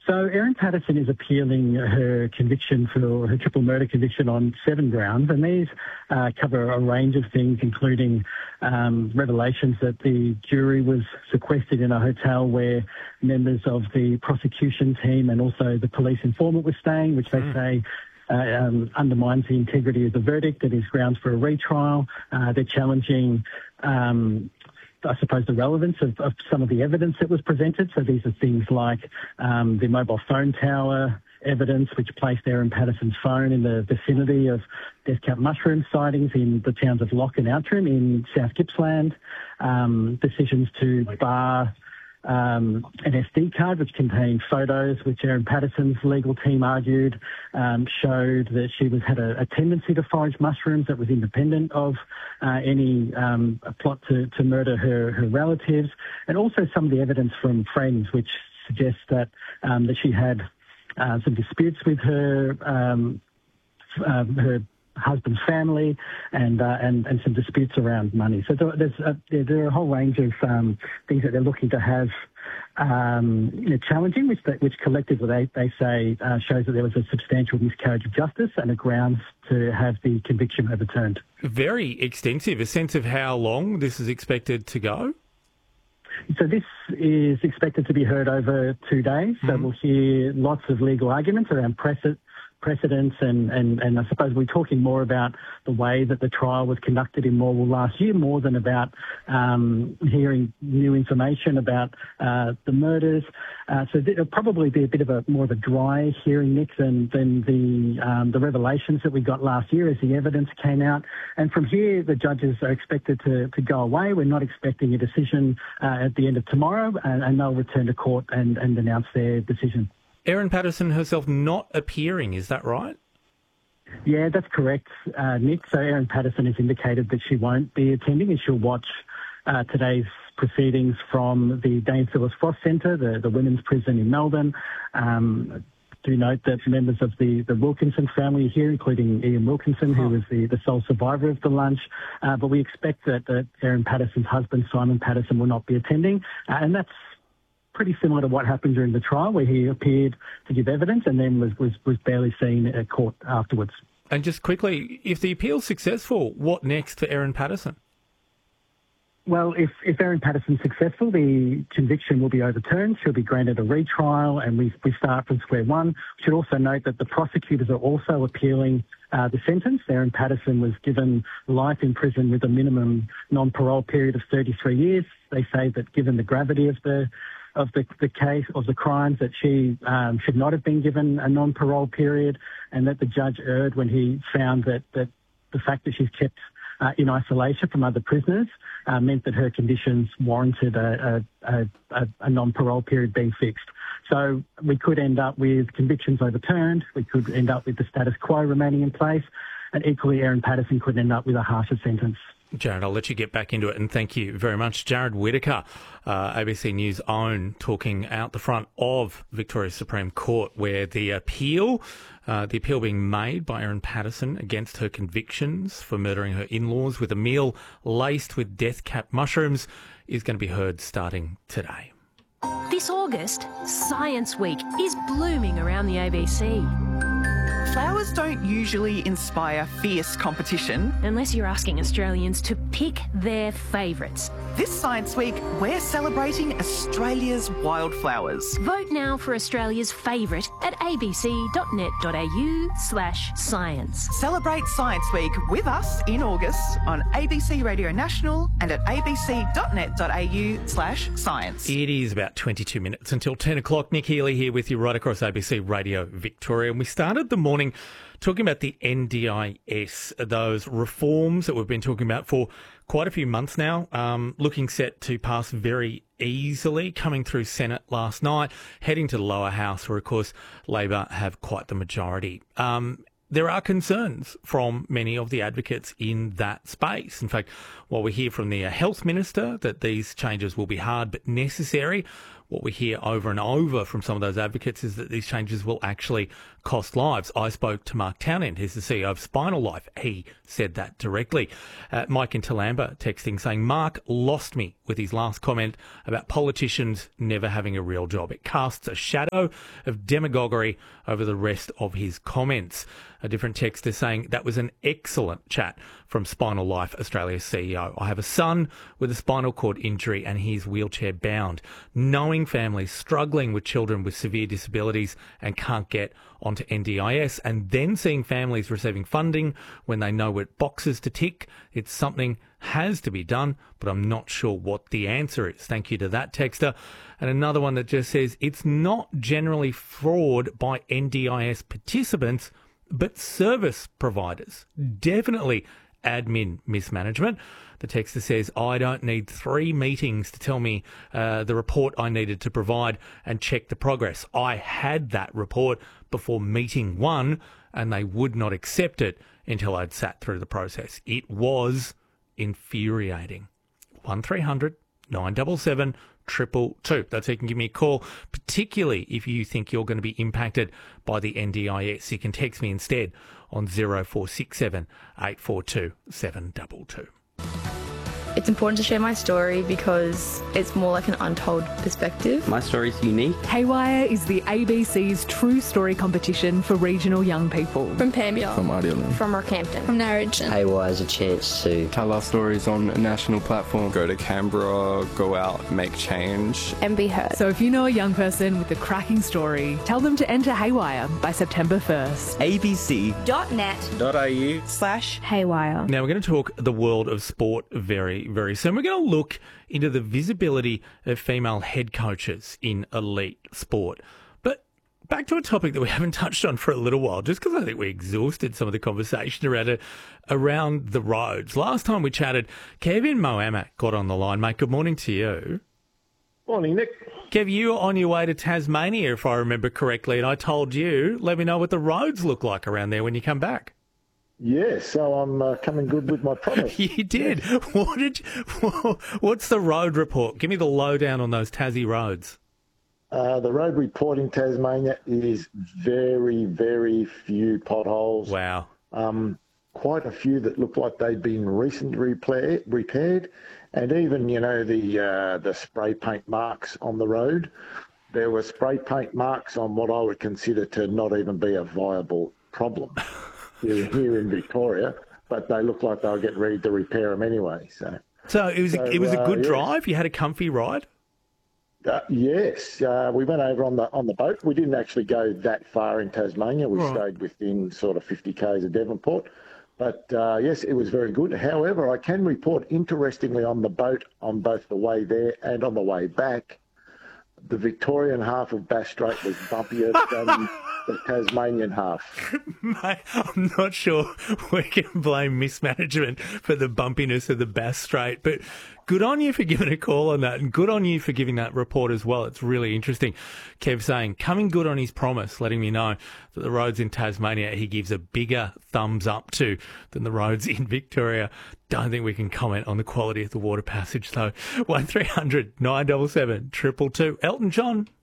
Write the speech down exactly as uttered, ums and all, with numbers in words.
So Erin Patterson is appealing her conviction for her triple murder conviction on seven grounds, and these uh, cover a range of things, including um, revelations that the jury was sequestered in a hotel where members of the prosecution team and also the police informant were staying, which they mm. say uh, um, undermines the integrity of the verdict and is grounds for a retrial. Uh, they're challenging Um, I suppose, the relevance of, of some of the evidence that was presented. So these are things like um, the mobile phone tower evidence, which placed Erin Patterson's phone in the vicinity of Death Camp mushroom sightings in the towns of Lock and Outram in South Gippsland, um, decisions to bar Um, an S D card which contained photos which Erin Patterson's legal team argued um, showed that she was had a, a tendency to forage mushrooms that was independent of uh, any um, plot to, to murder her, her relatives, and also some of the evidence from friends which suggests that um, that she had uh, some disputes with her um, um, her husband's family and, uh, and and some disputes around money. So there, there's a, there are a whole range of um, things that they're looking to have um, you know, challenging, which they, which collectively they, they say uh, shows that there was a substantial miscarriage of justice and a grounds to have the conviction overturned. Very extensive. A sense of how long this is expected to go? So this is expected to be heard over two days. Mm-hmm. So we'll hear lots of legal arguments around precedent. precedents and, and, and I suppose we're talking more about the way that the trial was conducted in Morwell last year more than about um, hearing new information about uh, the murders. Uh, so it'll probably be a bit of a more of a dry hearing, Nick, than, than the, um, the revelations that we got last year as the evidence came out. And from here, the judges are expected to, to go away. We're not expecting a decision uh, at the end of tomorrow, and, and they'll return to court and, and announce their decision. Erin Patterson herself not appearing, is that right? Yeah, that's correct, uh, Nick. So Erin Patterson has indicated that she won't be attending and she'll watch uh, today's proceedings from the Dame Phyllis Frost Centre, the, the women's prison in Melbourne. Um, do note that members of the, the Wilkinson family are here, including Ian Wilkinson, who was the, the sole survivor of the lunch. Uh, but we expect that, that Erin Patterson's husband, Simon Patterson, will not be attending. Uh, and that's pretty similar to what happened during the trial, where he appeared to give evidence and then was, was, was barely seen at court afterwards. And just quickly, if the appeal's successful, what next for Erin Patterson? Well, if, if Erin Patterson's successful, the conviction will be overturned. She'll be granted a retrial and we, we start from square one. We should also note that the prosecutors are also appealing uh, the sentence. Erin Patterson was given life in prison with a minimum non-parole period of thirty-three years. They say that given the gravity of the of the, the case, of the crimes, that she um, should not have been given a non-parole period, and that the judge erred when he found that, that the fact that she's kept uh, in isolation from other prisoners uh, meant that her conditions warranted a, a, a, a non-parole period being fixed. So we could end up with convictions overturned, we could end up with the status quo remaining in place, and equally Erin Patterson could end up with a harsher sentence. Jared, I'll let you get back into it, and thank you very much. Jared Whittaker, uh, A B C News own, talking out the front of Victoria's Supreme Court, where the appeal, uh, the appeal being made by Erin Patterson against her convictions for murdering her in-laws with a meal laced with death cap mushrooms, is going to be heard starting today. This August, Science Week is blooming around the A B C. Flowers don't usually inspire fierce competition. Unless you're asking Australians to pick their favourites. This Science Week, we're celebrating Australia's wildflowers. Vote now for Australia's favourite at abc.net.au slash science. Celebrate Science Week with us in August on A B C Radio National and at abc.net.au slash science. It is about twenty-two minutes until ten o'clock. Nick Healy here with you right across A B C Radio Victoria. And we started the morning talking about the N D I S, those reforms that we've been talking about for quite a few months now, um, looking set to pass very easily, coming through Senate last night, heading to the lower house where, of course, Labor have quite the majority. Um, there are concerns from many of the advocates in that space. In fact, while we hear from the Health Minister that these changes will be hard but necessary, what we hear over and over from some of those advocates is that these changes will actually cost lives. I spoke to Mark Townend, he's the C E O of Spinal Life. He said that directly. Uh, Mike in Toolamba texting saying, Mark lost me with his last comment about politicians never having a real job. It casts a shadow of demagoguery over the rest of his comments. A different text is saying that was an excellent chat from Spinal Life Australia's C E O. I have a son with a spinal cord injury and he's wheelchair bound. Knowing families struggling with children with severe disabilities and can't get onto N D I S, and then seeing families receiving funding when they know what boxes to tick, it's something has to be done, but I'm not sure what the answer is. Thank you to that texter. And another one that just says it's not generally fraud by N D I S participants, but service providers. Definitely admin mismanagement. The texter says, I don't need three meetings to tell me uh, the report I needed to provide and check the progress. I had that report before meeting one, and they would not accept it until I'd sat through the process. It was infuriating. one three hundred nine seven seven triple two. That's how you can give me a call, particularly if you think you're going to be impacted by the N D I S. You can text me instead on zero four six seven eight four two seven two two. It's important to share my story because it's more like an untold perspective. My story's unique. Haywire is the A B C's True Story competition for regional young people. From Pambia. From Idealand. From Rockhampton. From Narrogin. Haywire is a chance to tell our stories on a national platform. Go to Canberra, go out, make change. And be heard. So if you know a young person with a cracking story, tell them to enter Haywire by September first. A B C dot net dot A U slash Haywire. Now we're going to talk the world of sport very, very soon. We're going to look into the visibility of female head coaches in elite sport. But back to a topic that we haven't touched on for a little while, just because I think we exhausted some of the conversation around it, around the roads. Last time we chatted, Kevin Mohamed got on the line. Mate, good morning to you. Morning, Nick. Kev, you were on your way to Tasmania, if I remember correctly, and I told you, let me know what the roads look like around there when you come back. Yes, so I'm uh, coming good with my promise. You did. What did? You, what's the road report? Give me the lowdown on those Tassie roads. Uh, the road report in Tasmania is very, very few potholes. Wow. Um, quite a few that look like they've been recently repair, repaired, and even you know the uh, the spray paint marks on the road. There were spray paint marks on what I would consider to not even be a viable problem. Here, here in Victoria, but they look like they'll get ready to repair them anyway. So, so it was so, a, it was a good uh, yes. drive. You had a comfy ride. Uh, yes, uh, we went over on the on the boat. We didn't actually go that far in Tasmania. We right. stayed within sort of fifty k's of Devonport. But uh, yes, it was very good. However, I can report, interestingly, on the boat on both the way there and on the way back, the Victorian half of Bass Strait was bumpier than the Tasmanian half. Mate, I'm not sure we can blame mismanagement for the bumpiness of the Bass Strait, but good on you for giving a call on that, and good on you for giving that report as well. It's really interesting. Kev saying, coming good on his promise, letting me know that the roads in Tasmania he gives a bigger thumbs up to than the roads in Victoria. Don't think we can comment on the quality of the water passage, though. one three hundred nine seven seven triple two. Elton John.